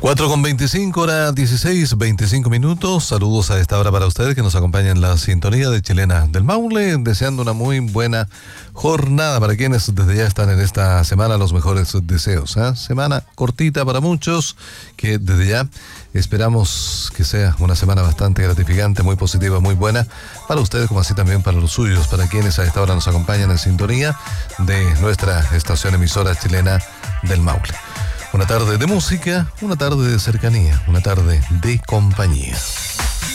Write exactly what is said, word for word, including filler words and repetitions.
cuatro con veinticinco, hora dieciséis, veinticinco minutos. Saludos a esta hora para ustedes que nos acompañan en la sintonía de Chilena del Maule, deseando una muy buena jornada para quienes desde ya están en esta semana. Los mejores deseos, ¿eh? Semana cortita para muchos, que desde ya esperamos que sea una semana bastante gratificante, muy positiva, muy buena para ustedes, como así también para los suyos, para quienes a esta hora nos acompañan en sintonía de nuestra estación emisora Chilena del Maule. Una tarde de música, una tarde de cercanía, una tarde de compañía.